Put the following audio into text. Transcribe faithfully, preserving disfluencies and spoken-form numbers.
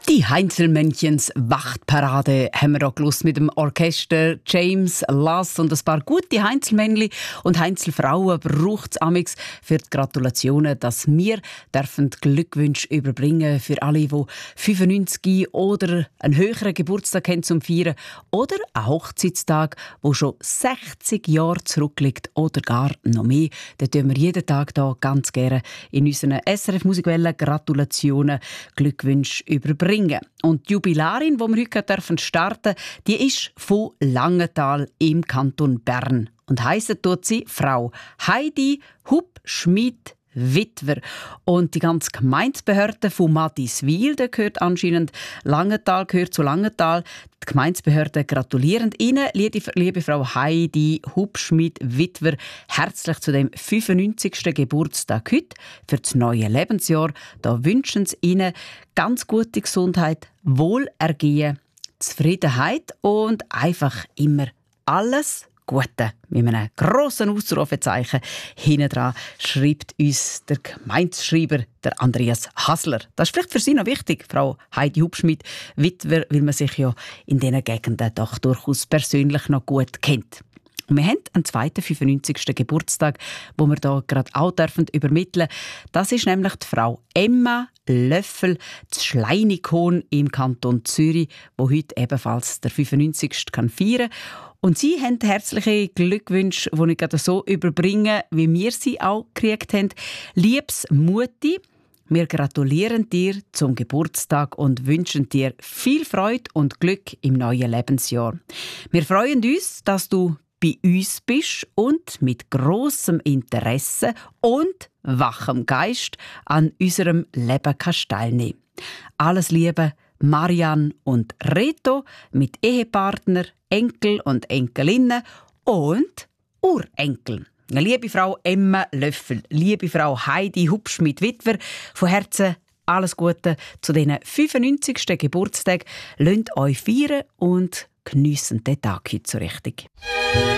Die Heinzelmännchens Wachtparade haben wir auch gelesen mit dem Orchester James Last und ein paar gute Heinzelmännli und Heinzelfrauen braucht es amix für die Gratulationen, dass wir dürfen Glückwünsche überbringen für alle, die fünfundneunzig oder einen höheren Geburtstag haben zum Feiern oder einen Hochzeitstag, der schon sechzig Jahre zurückliegt oder gar noch mehr. Dann tun wir jeden Tag hier ganz gerne in unseren S R F Musikwellen Gratulationen, Glückwünsche überbringen. Und die Jubilarin, die wir heute dürfen starten, die ist von Langenthal im Kanton Bern. Und heisst tut sie Frau Heidi Hubschmid Witwer. Und die ganze Gemeindebehörde von Madiswil, der gehört anscheinend Langenthal, gehört zu Langenthal. Die Gemeindebehörde gratulieren Ihnen, liebe, liebe Frau Heidi Hubschmid Witwer, herzlich zu dem fünfundneunzigsten Geburtstag heute für das neue Lebensjahr. Da wünschen Sie Ihnen ganz gute Gesundheit, Wohlergehen, Zufriedenheit und einfach immer alles Gute. Mit einem grossen Ausrufezeichen hinten dran schreibt uns der Gemeindeschreiber, der Andreas Hasler. Das ist vielleicht für Sie noch wichtig, Frau Heidi Hubschmid Witwer, weil man sich ja in diesen Gegenden doch durchaus persönlich noch gut kennt. Und wir haben einen zweiten fünfundneunzigsten Geburtstag, wo wir hier gerade auch dürfen übermitteln. Das ist nämlich die Frau Emma Löffel, das Schleinikon im Kanton Zürich, wo heute ebenfalls der fünfundneunzigste kann feiern kann. Und Sie haben herzliche Glückwünsche, die ich gerade so überbringen, wie wir sie auch gekriegt haben. Liebes Mutti, wir gratulieren dir zum Geburtstag und wünschen dir viel Freude und Glück im neuen Lebensjahr. Wir freuen uns, dass du bei uns bist und mit grossem Interesse und wachem Geist an unserem Leben kannst teilnehmen. Alles Liebe, Marianne und Reto mit Ehepartner, Enkel und Enkelinnen und Urenkeln. Liebe Frau Emma Löffel, liebe Frau Heidi Hubschmid Witwer, von Herzen alles Gute zu diesen fünfundneunzigsten Geburtstag. Lasst euch feiern und geniessen den Tag heute so richtig.